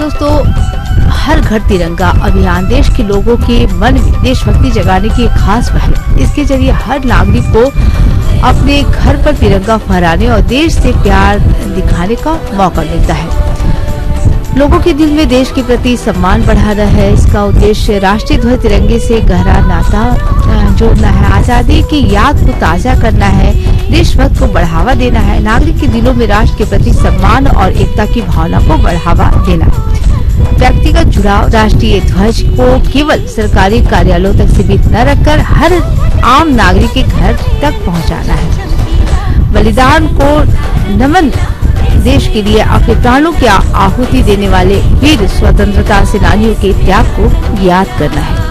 दोस्तों, हर घर तिरंगा अभियान देश के लोगों के मन में देशभक्ति जगाने की एक खास पहल है। इसके जरिए हर नागरिक को अपने घर पर तिरंगा फहराने और देश से प्यार दिखाने का मौका मिलता है। लोगों के दिल में देश के प्रति सम्मान बढ़ाना है। इसका उद्देश्य राष्ट्रीय ध्वज तिरंगे से गहरा नाता जोड़ना है, आजादी की याद को ताजा करना है, देशभक्त को बढ़ावा देना है, नागरिक के दिलों में राष्ट्र के प्रति सम्मान और एकता की भावना को बढ़ावा देना। व्यक्तिगत जुड़ाव, राष्ट्रीय ध्वज को केवल सरकारी कार्यालयों तक सीमित न रखकर हर आम नागरिक के घर तक पहुंचाना है। बलिदान को नमन, देश के लिए अपने प्राणों की आहुति देने वाले वीर स्वतंत्रता सेनानियों के त्याग को याद करना है।